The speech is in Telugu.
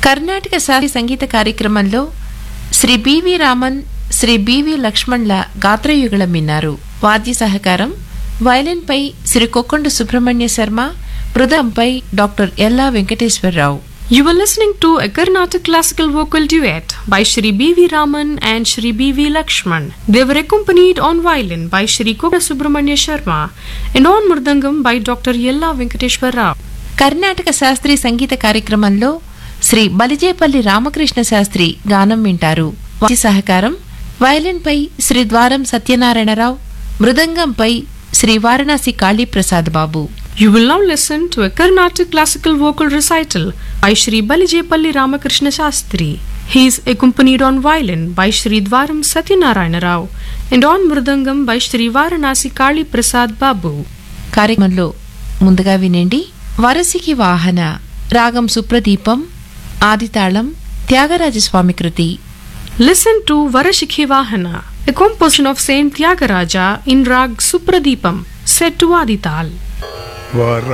కర్ణాటక శాస్త్రీయ సంగీత కార్యక్రమంలో శ్రీ బివి రామన్, శ్రీ బివి లక్ష్మణ్ల గాత్రయుగళం విన్నారు. వాద్య సహకారం వయలిన్పై Shri Kokkonda Subrahmanya Sharma, మృదంపై doctor Ella Venkateswararao. You were listening to a Carnatic classical vocal duet by Shri B.V. Raman and Shri B.V. Lakshman. They were accompanied on violin by Shri Kokka Subramanya Sharma and on mridangam by Dr. Yella Venkateshwar Rao. Karnataka శాస్త్రీయ సంగీత కార్యక్రమంలో శ్రీ బలిజేపల్లి రామకృష్ణ శాస్త్రి గానం వింటారు. వాద్య సహకారం వయలిన్పై శ్రీ ద్వారం సత్యనారాయణరావు, మృదంగంపై శ్రీ వారణాసి కాళీప్రసాద్ బాబు. You will now listen to a Carnatic classical vocal recital by Shri Balijepalli Ramakrishna Shastri. He is accompanied on violin by Shri Dwaram Satyanarayana Rao and on mridangam by Shri Varanasi Kali Prasad Babu. కార్యక్రమంలో ముందుగా వినండి వరసికి వాహన, రాగం సుప్రదీపం, ఆదితాళం త్యాగరాజస్వామి కృతి. Listen to Varashikhi Vahana, a composition of Saint Tyagaraja in Rag Supradipam, set to Adital.